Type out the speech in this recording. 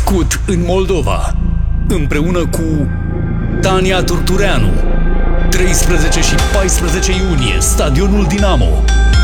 născut în Moldova, împreună cu Tania Turtureanu. 13 și 14 iunie, Stadionul Dinamo.